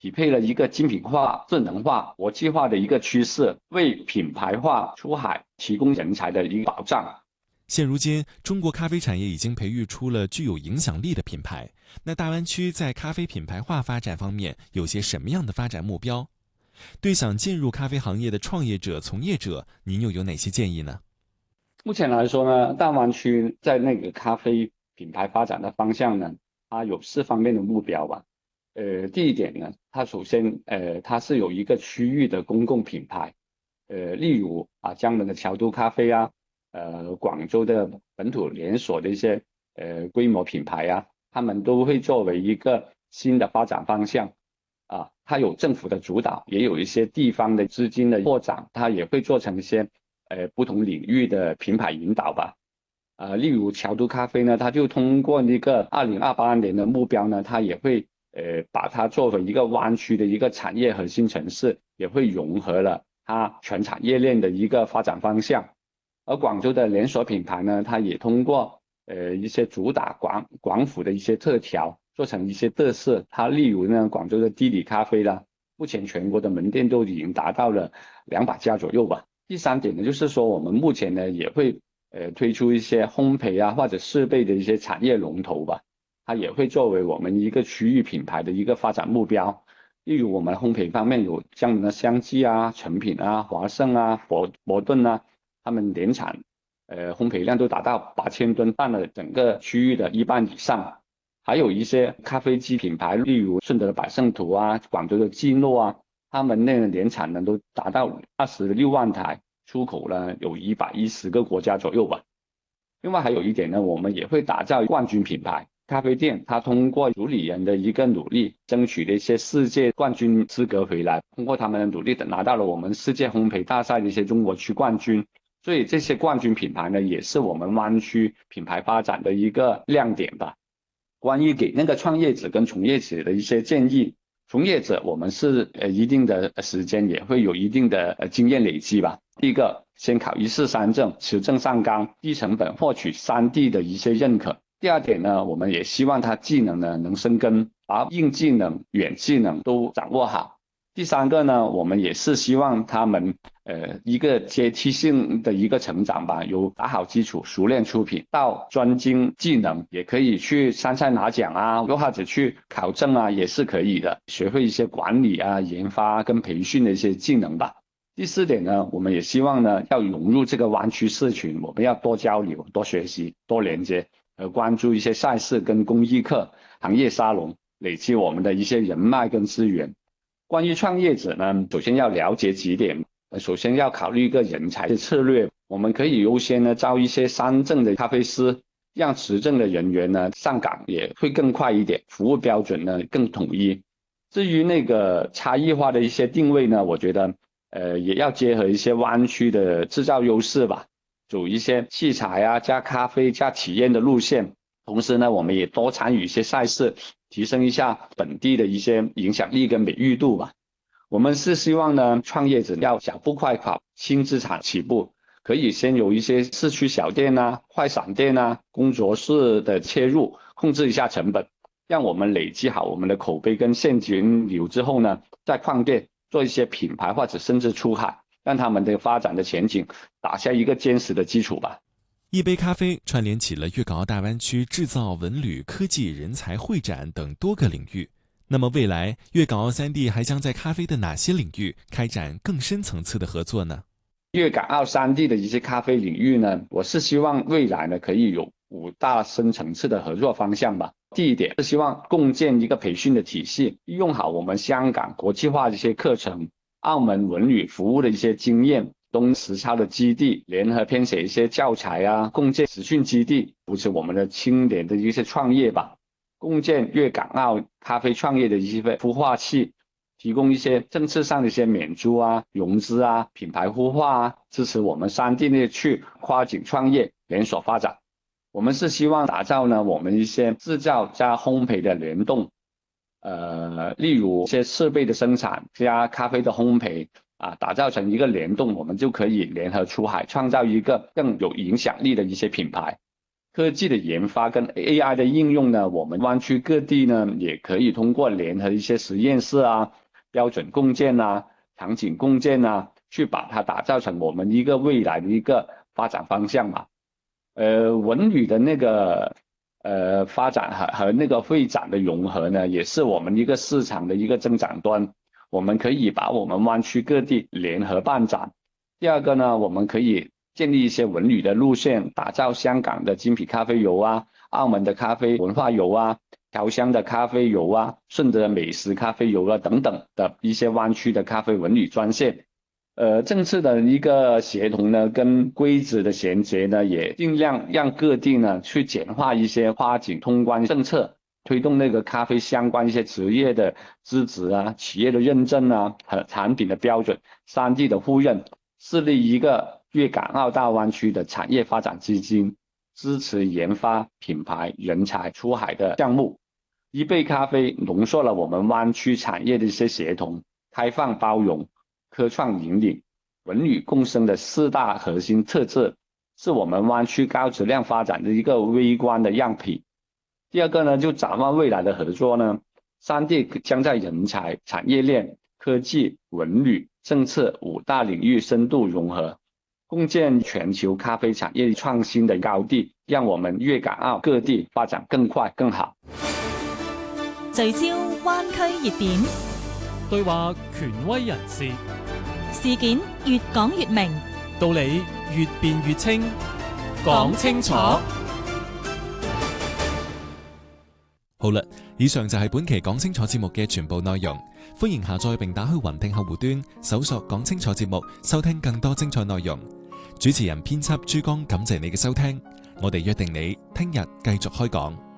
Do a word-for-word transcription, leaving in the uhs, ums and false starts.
匹配了一个精品化、智能化、国际化的一个趋势，为品牌化出海提供人才的一个保障。 现如今，中国咖啡产业已经培育出了具有影响力的品牌。那大湾区在咖啡品牌化发展方面有些什么样的发展目标？对想进入咖啡行业的创业者、从业者，您又有哪些建议呢？ 目前来说呢，大湾区在那个咖啡品牌发展的方向呢，它有四方面的目标吧。呃，第一点呢，它首先呃它是有一个区域的公共品牌，呃，例如啊江门的桥都咖啡啊，呃广州的本土连锁的一些呃规模品牌啊，他们都会作为一个新的发展方向。啊，它有政府的主导，也有一些地方的资金的扩展，它也会做成一些呃不同领域的品牌引导吧。呃，例如桥都咖啡呢，它就通过一个二零二八年的目标呢，它也会呃把它作为一个湾区的一个产业核心城市，也会融合了它全产业链的一个发展方向。而广州的连锁品牌呢，它也通过呃一些主打广广府的一些特调，做成一些特色。它例如呢，广州的滴滴咖啡啦，目前全国的门店都已经达到了两百家左右吧。第三点呢，就是说我们目前呢也会呃推出一些烘焙啊或者设备的一些产业龙头吧，它也会作为我们一个区域品牌的一个发展目标。例如我们烘焙方面有江门的香记啊、成品啊、华盛啊、博博顿啊，他们年产呃烘焙量都达到八千吨，占了整个区域的一半以上。还有一些咖啡机品牌，例如顺德的百胜图啊、广州的基诺啊，他们那个年产能都达到二十六万台，出口呢有一百一十个国家左右吧。另外还有一点呢，我们也会打造冠军品牌咖啡店，它通过主理人的一个努力，争取了一些世界冠军资格回来，通过他们的努力，拿到了我们世界烘焙大赛的一些中国区冠军。所以这些冠军品牌呢，也是我们湾区品牌发展的一个亮点吧。关于给那个创业者跟从业者的一些建议，从业者我们是呃一定的时间也会有一定的呃经验累积吧。第一个，先考一试三证，持证上岗，低成本获取三地的一些认可。第二点呢，我们也希望他技能呢能生根，把硬技能、软技能都掌握好。第三个呢，我们也是希望他们呃一个阶梯性的一个成长吧，由打好基础、熟练出品到专精技能，也可以去参赛拿奖啊，又或者去考证啊，也是可以的，学会一些管理啊、研发跟培训的一些技能吧。第四点呢，我们也希望呢要融入这个湾区社群，我们要多交流、多学习、多连接，呃，关注一些赛事跟公益课、行业沙龙，累积我们的一些人脉跟资源。关于创业者呢，首先要了解几点。呃，首先要考虑一个人才的策略，我们可以优先呢招一些三证的咖啡师，让持证的人员呢上岗也会更快一点，服务标准呢更统一。至于那个差异化的一些定位呢，我觉得呃也要结合一些湾区的制造优势吧，走一些器材啊加咖啡加体验的路线。同时呢，我们也多参与一些赛事，提升一下本地的一些影响力跟美誉度吧。我们是希望呢，创业者要小步快跑，轻资产起步，可以先有一些市区小店啊、快闪店啊、工作室的切入，控制一下成本，让我们累积好我们的口碑跟现金流之后呢，再创店做一些品牌或者甚至出海，让他们的发展的前景打下一个坚实的基础吧。 一杯咖啡串联起了粤港澳大湾区制造、文旅、科技、人才会展等多个领域。那么未来，粤港澳三地还将在咖啡的哪些领域开展更深层次的合作呢？ 粤港澳三地的一些咖啡领域呢，我是希望未来呢可以有五大深层次的合作方向吧。第一点是希望共建一个培训的体系，利用好我们香港国际化的一些课程、澳门文旅服务的一些经验、东实操的基地，联合编写一些教材啊，共建实训基地，扶持我们的青年的一些创业吧。共建粤港澳咖啡创业的一些孵化器，提供一些政策上的一些免租啊、融资啊、品牌孵化啊，支持我们三地内去跨境创业、连锁发展。我们是希望打造呢，我们一些制造加烘焙的联动，呃，例如一些设备的生产加咖啡的烘焙啊，打造成一个联动，我们就可以联合出海，创造一个更有影响力的一些品牌。 科技的研发跟 A I 的应用呢，我们湾区各地呢也可以通过联合一些实验室啊、标准共建啊、场景共建啊，去把它打造成我们一个未来的一个发展方向嘛。呃，文旅的那个呃发展和和那个会展的融合呢，也是我们一个市场的一个增长端。我们可以把我们湾区各地联合办展。第二个呢，我们可以建立一些文旅的路线，打造香港的精品咖啡游啊，澳门的咖啡文化游啊，调香的咖啡游啊，顺德美食咖啡游啊等等的一些湾区的咖啡文旅专线。呃，政策的一个协同呢，跟规则的衔接呢，也尽量让各地呢去简化一些跨境通关政策，推动那个咖啡相关一些职业的资质啊、企业的认证啊和产品的标准、三地的互认，设立一个粤港澳大湾区的产业发展基金，支持研发、品牌、人才出海的项目。一杯咖啡浓缩了我们湾区产业的一些协同、开放包容、科创引领、文旅共生的四大核心特质，是我们湾区高质量发展的一个微观的样品。第二个呢，就展望未来的合作呢，三地将在人才、产业链、科技、文旅、政策五大领域深度融合，共建全球咖啡产业創新的高地，讓我們粵港澳各地發展更快更好。 聚焦灣區熱點， 對話權威人士， 事件越講越明， 道理越辯越清，講清楚。 好啦，以上就係本期講清楚節目嘅全部內容。歡迎下載並打開雲聽客戶端，搜索講清楚節目，收聽更多精彩內容。主持人編輯珠江，感謝你嘅收聽，我哋約定你聽日繼續開講。